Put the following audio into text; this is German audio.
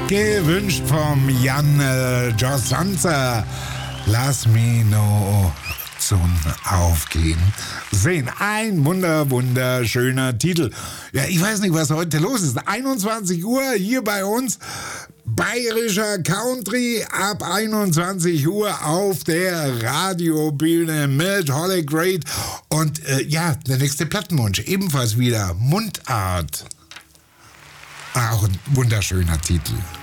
gewünscht vom Jan Josanza. Lass mich noch zum Aufgehen sehen. Ein wunderschöner Titel. Ja, ich weiß nicht, was heute los ist. 21 Uhr hier bei uns. Bayerischer Country ab 21 Uhr auf der Radiobühne mit Holly Great. Und der nächste Plattenwunsch ebenfalls wieder Mundart. Auch ein wunderschöner Titel.